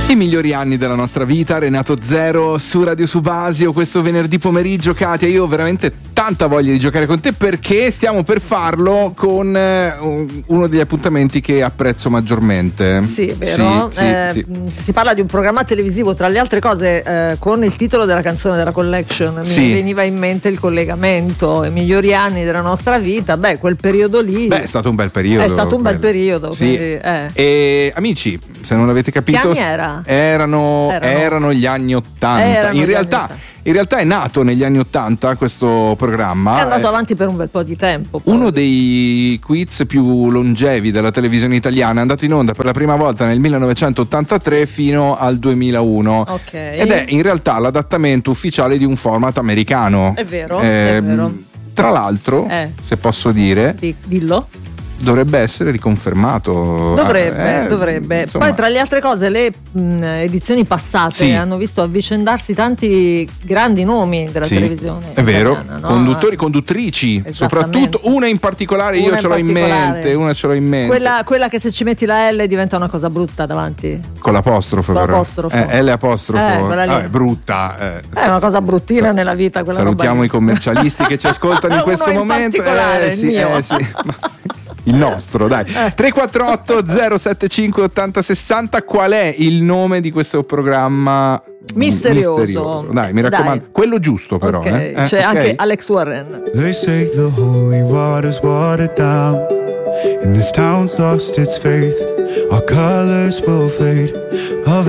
I migliori anni della nostra vita, Renato Zero su Radio Subasio questo venerdì pomeriggio. Katia, io ho veramente tanta voglia di giocare con te perché stiamo per farlo con uno degli appuntamenti che apprezzo maggiormente. Sì, è vero. Sì. Si parla di un programma televisivo, tra le altre cose, con il titolo della canzone della collection. Sì. Mi veniva in mente il collegamento, i migliori anni della nostra vita. Beh, quel periodo lì. Beh, è stato un bel periodo. È stato un bel periodo. Sì. Quindi, E amici, se non l'avete capito, che anni erano gli anni 80. In realtà è nato negli anni 80 questo programma. È andato avanti per un bel po' di tempo. Poi. Uno dei quiz più longevi della televisione italiana, è andato in onda per la prima volta nel 1983 fino al 2001. Ok. Ed è in realtà l'adattamento ufficiale di un format americano. È vero, è vero. Tra l'altro, se posso dire, dillo. dovrebbe essere riconfermato. Dovrebbe. Insomma. Poi tra le altre cose le edizioni passate hanno visto avvicendarsi tanti grandi nomi della televisione è vero, italiana, no? Conduttori, conduttrici, soprattutto una in particolare, io ce l'ho in mente. Quella che se ci metti la L diventa una cosa brutta davanti. Con l'apostrofo. L apostrofo. Quella lì. È brutta. È una cosa bruttina nella vita quella. Salutiamo i commercialisti che ci ascoltano in questo momento. Il nostro, dai. 348 075 8060. Qual è il nome di questo programma misterioso? Dai, mi raccomando. Dai. Quello giusto però. C'è anche Alex Warren. They say the holy water's watered down and this town's lost its faith. Our colors will fade.